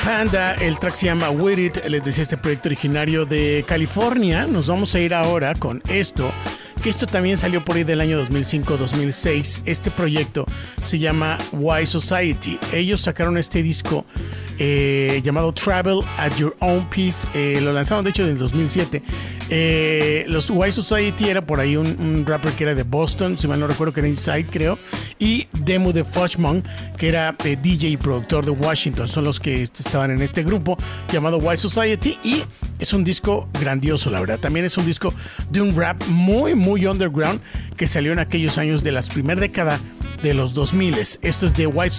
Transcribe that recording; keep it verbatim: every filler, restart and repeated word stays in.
Panda, el track se llama With It, les decía, este proyecto originario de California. Nos vamos a ir ahora con esto, que esto también salió por ahí del año dos mil cinco dos mil seis. Este proyecto se llama Why Society. Ellos sacaron este disco eh, llamado Travel at Your Own Pace. Eh, lo lanzaron de hecho en el dos mil siete. Eh, los Why Society era por ahí un, un rapper que era de Boston, si mal no recuerdo, que era Inside, creo, y Demo de Fudgemon, que era eh, D J y productor de Washington. Son los que este, estaban en este grupo llamado Why Society, y es un disco grandioso, la verdad. También es un disco de un rap muy muy underground que salió en aquellos años de la primera década de los dos mil. Esto es de Why